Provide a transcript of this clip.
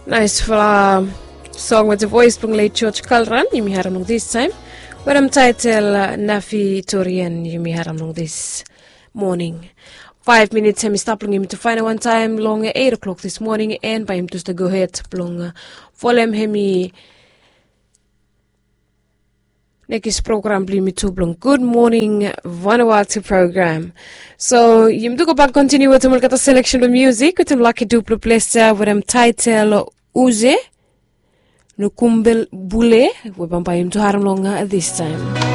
Nice song with the voice from late George Kalran, you may have this time. Where I'm titled Nafi Torian, you may have this morning. 5 minutes, I'm stopping him to find one time long 8 o'clock this morning, and by him to go ahead, long follow him. Next program bli mi tublong Good Morning Vanuatu program. So you do go back continue with the selection of music with lucky duplo placer with them title Uze Nukumbel Bule we bamba him to haram longa at this time.